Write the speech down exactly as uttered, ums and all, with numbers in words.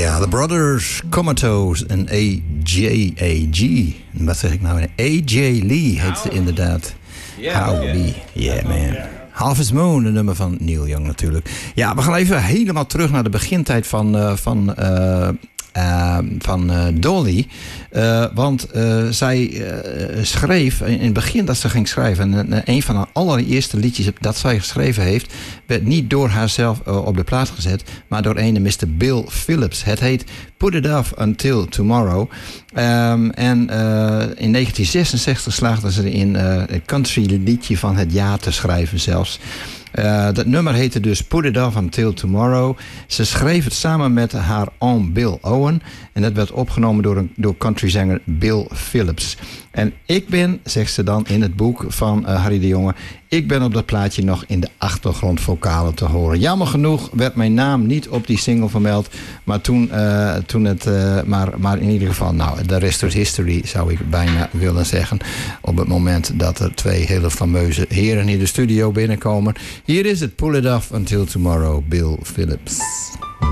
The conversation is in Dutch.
Ja, The Brothers Comatose en A J A G. Wat zeg ik nou? A J Lee heet ze inderdaad. Howdy. Yeah, man. Harvest Moon, een nummer van Neil Young natuurlijk. Ja, we gaan even helemaal terug naar de begintijd van, uh, van, uh, uh, van uh, Dolly. Uh, want uh, zij uh, schreef, in het begin dat ze ging schrijven... en een van haar allereerste liedjes dat zij geschreven heeft... werd niet door haarzelf uh, op de plaats gezet... maar door een mister Bill Phillips. Het heet Put It Off Until Tomorrow. Um, en uh, in negentien zesenzestig slaagde ze in uh, een country liedje van het jaar te schrijven zelfs. Uh, dat nummer heette dus Put It Off Until Tomorrow. Ze schreef het samen met haar oom Bill Owen. En dat werd opgenomen door, een, door countryzanger Bill Phillips. En ik ben, zegt ze dan in het boek van uh, Harry de Jonge... ik ben op dat plaatje nog in de achtergrondvocalen te horen. Jammer genoeg werd mijn naam niet op die single vermeld. Maar toen, uh, toen het... Uh, maar, maar in ieder geval, nou, de rest is history zou ik bijna willen zeggen. Op het moment dat er twee hele fameuze heren in de studio binnenkomen. Hier is het Pull It Off Until Tomorrow, Bill Phillips.